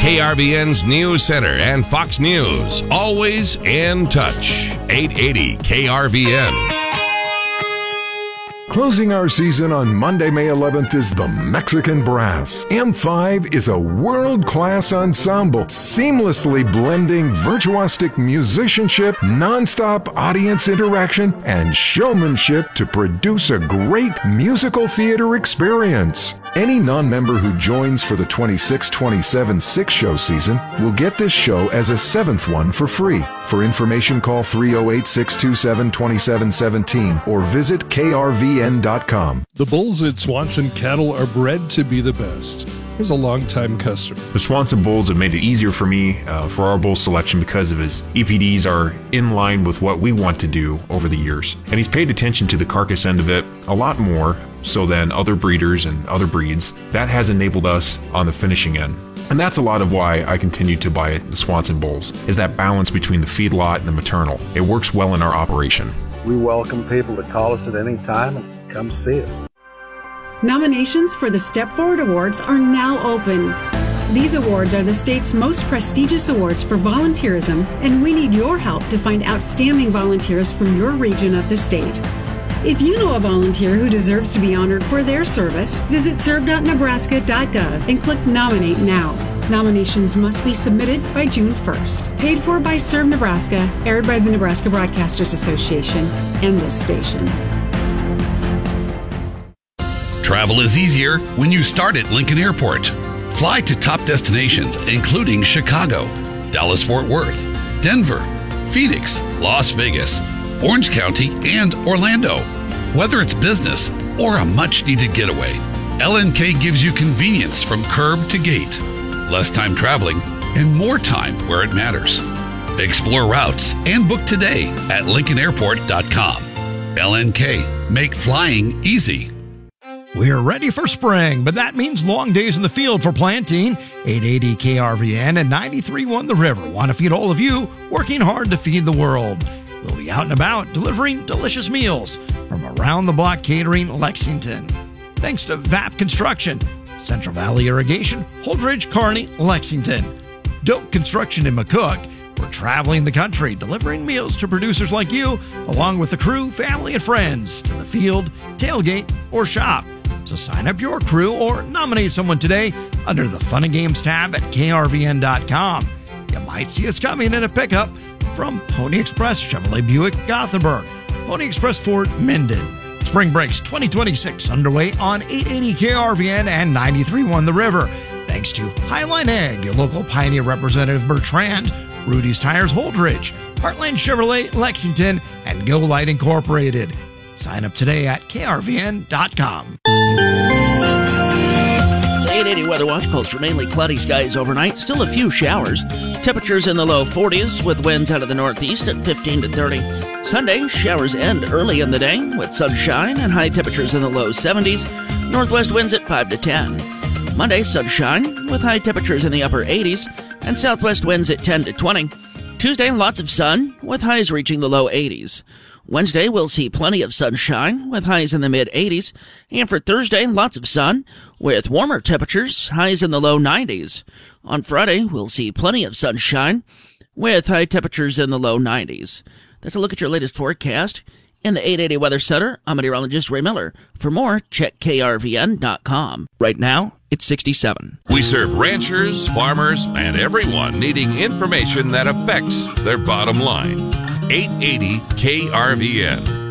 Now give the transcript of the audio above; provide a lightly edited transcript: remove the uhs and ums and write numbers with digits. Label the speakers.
Speaker 1: KRVN's News Center and Fox News, always in touch. 880 KRVN.
Speaker 2: Closing our season on Monday, May 11th is the Mexican Brass. M5 is a world-class ensemble, seamlessly blending virtuosic musicianship, nonstop audience interaction, and showmanship to produce a great musical theater experience. Any non-member who joins for the 26-27 six-show season will get this show as a seventh one for free. For information, call 308-627-2717 or visit krvn.com.
Speaker 3: The bulls at Swanson Cattle are bred to be the best. Here's a longtime customer.
Speaker 4: The Swanson bulls have made it easier for me for our bull selection because of his EPDs are in line with what we want to do over the years. And he's paid attention to the carcass end of it a lot more so than other breeders and other breeds. That has enabled us on the finishing end. And that's a lot of why I continue to buy the Swanson bulls, is that balance between the feedlot and the maternal. It works well in our operation.
Speaker 5: We welcome people to call us at any time and come see us.
Speaker 6: Nominations for the Step Forward Awards are now open. These awards are the state's most prestigious awards for volunteerism, and we need your help to find outstanding volunteers from your region of the state. If you know a volunteer who deserves to be honored for their service, visit serve.nebraska.gov and click Nominate Now. Nominations must be submitted by June 1st. Paid for by Serve Nebraska, aired by the Nebraska Broadcasters Association and this station.
Speaker 7: Travel is easier when you start at Lincoln Airport. Fly to top destinations including Chicago, Dallas-Fort Worth, Denver, Phoenix, Las Vegas, Orange County, and Orlando. Whether it's business or a much-needed getaway, LNK gives you convenience from curb to gate, less time traveling, and more time where it matters. Explore routes and book today at LincolnAirport.com. LNK, make flying easy.
Speaker 8: We're ready for spring, but that means long days in the field for planting. 880 KRVN and 93.1 The River want to feed all of you, working hard to feed the world. We'll be out and about delivering delicious meals from Around the Block Catering, Lexington. Thanks to VAP Construction, Central Valley Irrigation, Holdridge, Kearney, Lexington. Doak Construction in McCook. We're traveling the country, delivering meals to producers like you, along with the crew, family, and friends to the field, tailgate, or shop. So sign up your crew or nominate someone today under the Fun and Games tab at krvn.com. You might see us coming in a pickup from Pony Express Chevrolet Buick Gothenburg, Pony Express Ford Minden. Spring Breaks 2026 underway on 880 KRVN and 93.1 The River. Thanks to Highline Ag, your local Pioneer representative Bertrand, Rudy's Tires Holdridge, Heartland Chevrolet Lexington, and Go Light Incorporated. Sign up today at krvn.com.
Speaker 9: 880 Weather Watch calls for mainly cloudy skies overnight. Still a few showers. Temperatures in the low 40s with winds out of the northeast at 15 to 30. Sunday, showers end early in the day with sunshine and high temperatures in the low 70s. Northwest winds at 5 to 10. Monday, sunshine with high temperatures in the upper 80s and southwest winds at 10 to 20. Tuesday, lots of sun with highs reaching the low 80s. Wednesday, we'll see plenty of sunshine with highs in the mid-80s. And for Thursday, lots of sun with warmer temperatures, highs in the low 90s. On Friday, we'll see plenty of sunshine with high temperatures in the low 90s. That's a look at your latest forecast. In the 880 Weather Center, I'm meteorologist Ray Miller. For more, check krvn.com.
Speaker 10: Right now, it's 67.
Speaker 1: We serve ranchers, farmers, and everyone needing information that affects their bottom line. 880 KRVN.